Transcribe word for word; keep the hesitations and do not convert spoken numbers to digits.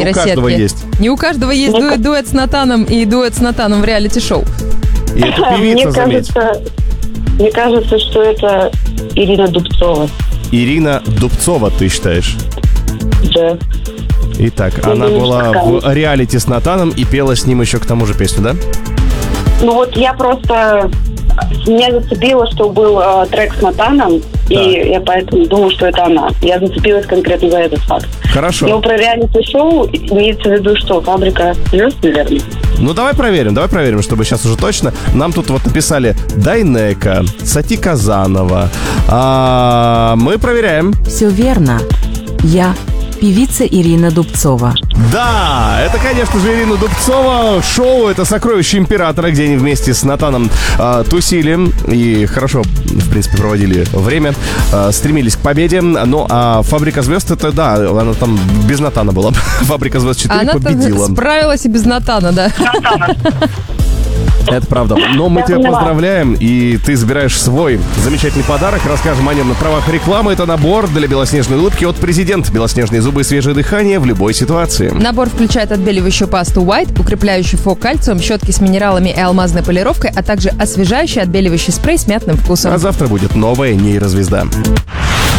нейросетки. Не у каждого есть. Не у каждого есть Мне дуэт, дуэт с Натаном и дуэт с Натаном в реалити-шоу. И это Мне певица, заметь. кажется, мне кажется, что это Ирина Дубцова. Ирина Дубцова, ты считаешь? Да. Итак, Я она думаю, была что в реалити с Натаном и пела с ним еще к тому же песню, да? Ну вот я просто... Меня зацепило, что был э, трек с Натаном, Да. и я поэтому думаю, что это она. Я зацепилась конкретно за этот факт. Хорошо. Но про реалити-шоу имеется в виду, что «Фабрика звезд», наверное. Ну, давай проверим, давай проверим, чтобы сейчас уже точно. Нам тут вот написали Дайнека, Сати Казанова. А, мы проверяем. Все верно. Я певица Ирина Дубцова. Да, это, конечно же, Ирина Дубцова. Шоу «Это сокровище императора», где они вместе с Натаном э, тусили и хорошо, в принципе, проводили время, э, стремились к победе. Ну, а «Фабрика звезд» — это, да, она там без Натана была. «Фабрика звезд четыре» Она победила. справилась и без Натана, да. Это правда. Но мы Я тебя поняла. поздравляем, и ты забираешь свой замечательный подарок. Расскажем о нем на правах рекламы. Это набор для белоснежной улыбки от «Президент». Белоснежные зубы и свежее дыхание в любой ситуации. Набор включает отбеливающую пасту White, укрепляющий фок кальцием, щетки с минералами и алмазной полировкой, а также освежающий отбеливающий спрей с мятным вкусом. А завтра будет новая нейрозвезда.